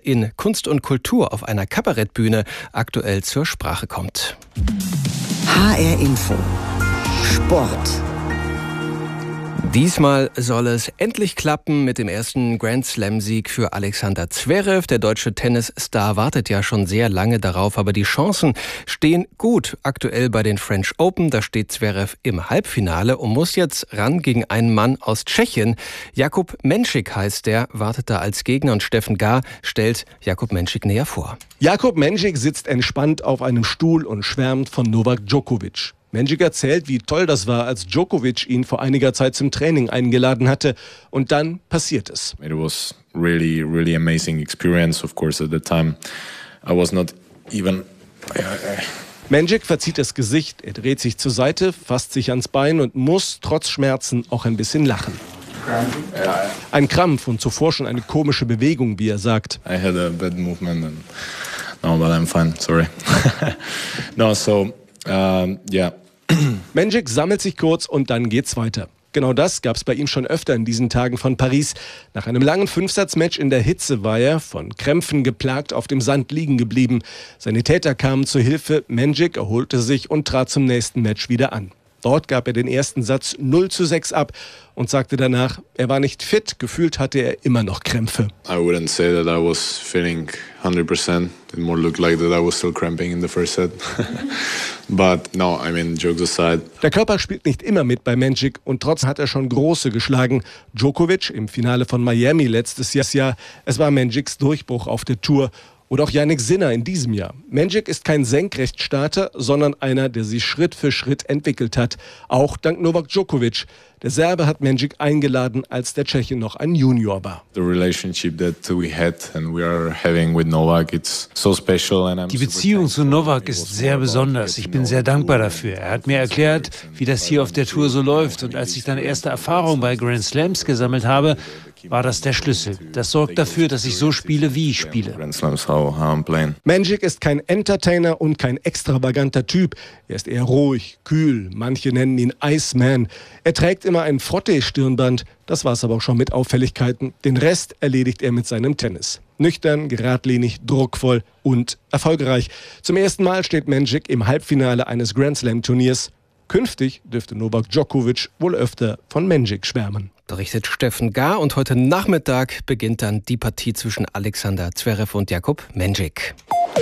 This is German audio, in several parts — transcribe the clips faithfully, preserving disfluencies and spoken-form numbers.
in Kunst und Kultur auf einer Kabarettbühne aktuell zur Sprache kommt. H R Info Sport. Diesmal soll es endlich klappen mit dem ersten Grand-Slam-Sieg für Alexander Zverev. Der deutsche Tennisstar wartet ja schon sehr lange darauf, aber die Chancen stehen gut. Aktuell bei den French Open, da steht Zverev im Halbfinale und muss jetzt ran gegen einen Mann aus Tschechien. Jakub Menšík heißt der, wartet da als Gegner und Steffen Gahr stellt Jakub Menšík näher vor. Jakub Menšík sitzt entspannt auf einem Stuhl und schwärmt von Novak Djokovic. Menšík erzählt, wie toll das war, als Djokovic ihn vor einiger Zeit zum Training eingeladen hatte. Und dann passiert es. It was really, really amazing experience. Of course, at the time, I was not even. Menšík verzieht das Gesicht, er dreht sich zur Seite, fasst sich ans Bein und muss trotz Schmerzen auch ein bisschen lachen. Ein Krampf und zuvor schon eine komische Bewegung, wie er sagt. I had a bad movement. And no, but I'm fine. Sorry. no, so. Um, yeah. Menšík sammelt sich kurz und dann geht's weiter. Genau das gab es bei ihm schon öfter in diesen Tagen von Paris. Nach einem langen Fünfsatzmatch in der Hitze war er, von Krämpfen geplagt, auf dem Sand liegen geblieben. Sanitäter kamen zur Hilfe, Menšík erholte sich und trat zum nächsten Match wieder an. Dort gab er den ersten Satz null zu sechs ab und sagte danach, er war nicht fit, gefühlt hatte er immer noch Krämpfe. I wouldn't say that I was feeling one hundred percent. It more looked like that I was still cramping in the first set. But no, I mean, jokes aside. Der Körper spielt nicht immer mit bei Menšík und trotzdem hat er schon Große geschlagen. Djokovic im Finale von Miami letztes Jahr. Es war Menšíks Durchbruch auf der Tour. Oder auch Jannik Sinner in diesem Jahr. Menšík ist kein Senkrechtstarter, sondern einer, der sich Schritt für Schritt entwickelt hat. Auch dank Novak Djokovic. Der Serbe hat Menšík eingeladen, als der Tscheche noch ein Junior war. The relationship that we had and we are having with Novak, it's so special and I'm Die Beziehung zu Novak ist sehr besonders. Ich bin sehr dankbar dafür. Er hat mir erklärt, wie das hier auf der Tour so läuft. Und als ich dann erste Erfahrung bei Grand Slams gesammelt habe, war das der Schlüssel. Das sorgt dafür, dass ich so spiele, wie ich spiele. Menšík ist kein Entertainer und kein extravaganter Typ. Er ist eher ruhig, kühl. Manche nennen ihn Iceman. Er trägt immer ein Frottee-Stirnband. Das war's aber auch schon mit Auffälligkeiten. Den Rest erledigt er mit seinem Tennis. Nüchtern, geradlinig, druckvoll und erfolgreich. Zum ersten Mal steht Menšík im Halbfinale eines Grand-Slam-Turniers. Künftig dürfte Novak Djokovic wohl öfter von Menšík schwärmen. Berichtet Steffen Gahr und heute Nachmittag beginnt dann die Partie zwischen Alexander Zverev und Jakub Menšík.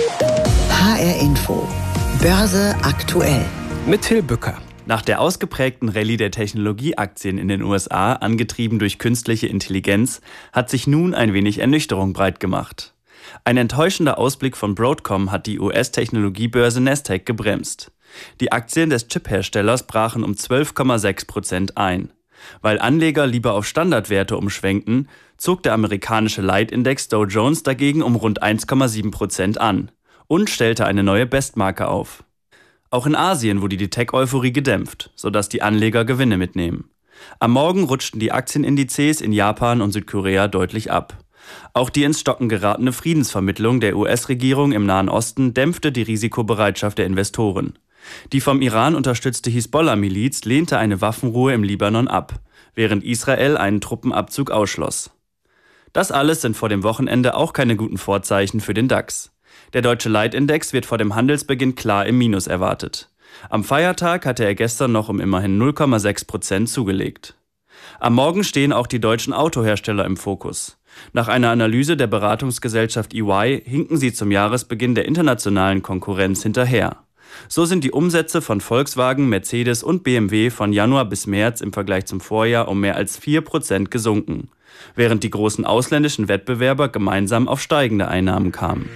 H R Info Börse aktuell Mit Till Bücker. Nach der ausgeprägten Rallye der Technologieaktien in den U S A, angetrieben durch künstliche Intelligenz, hat sich nun ein wenig Ernüchterung breit gemacht. Ein enttäuschender Ausblick von Broadcom hat die U S-Technologiebörse Nasdaq gebremst. Die Aktien des Chip-Herstellers brachen um zwölf Komma sechs Prozent ein. Weil Anleger lieber auf Standardwerte umschwenkten, zog der amerikanische Leitindex Dow Jones dagegen um rund eins Komma sieben Prozent an und stellte eine neue Bestmarke auf. Auch in Asien wurde die Tech-Euphorie gedämpft, sodass die Anleger Gewinne mitnehmen. Am Morgen rutschten die Aktienindizes in Japan und Südkorea deutlich ab. Auch die ins Stocken geratene Friedensvermittlung der U S-Regierung im Nahen Osten dämpfte die Risikobereitschaft der Investoren. Die vom Iran unterstützte Hisbollah-Miliz lehnte eine Waffenruhe im Libanon ab, während Israel einen Truppenabzug ausschloss. Das alles sind vor dem Wochenende auch keine guten Vorzeichen für den DAX. Der deutsche Leitindex wird vor dem Handelsbeginn klar im Minus erwartet. Am Feiertag hatte er gestern noch um immerhin null Komma sechs Prozent zugelegt. Am Morgen stehen auch die deutschen Autohersteller im Fokus. Nach einer Analyse der Beratungsgesellschaft E Y hinken sie zum Jahresbeginn der internationalen Konkurrenz hinterher. So sind die Umsätze von Volkswagen, Mercedes und B M W von Januar bis März im Vergleich zum Vorjahr um mehr als vier Prozent gesunken, während die großen ausländischen Wettbewerber gemeinsam auf steigende Einnahmen kamen.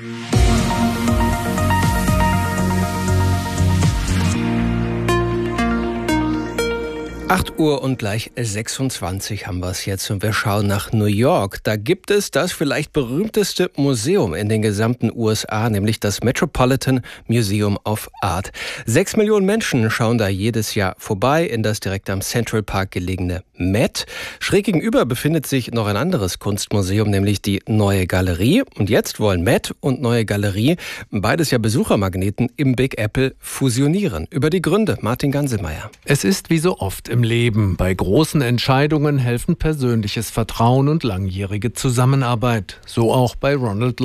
acht Uhr und gleich sechsundzwanzig haben wir es jetzt und wir schauen nach New York. Da gibt es das vielleicht berühmteste Museum in den gesamten U S A, nämlich das Metropolitan Museum of Art. Sechs Millionen Menschen schauen da jedes Jahr vorbei in das direkt am Central Park gelegene Met. Schräg gegenüber befindet sich noch ein anderes Kunstmuseum, nämlich die Neue Galerie. Und jetzt wollen Met und Neue Galerie, beides ja Besuchermagneten, im Big Apple fusionieren. Über die Gründe Martin Ganselmeier. Es ist wie so oft im Leben. Bei großen Entscheidungen helfen persönliches Vertrauen und langjährige Zusammenarbeit. So auch bei Ronald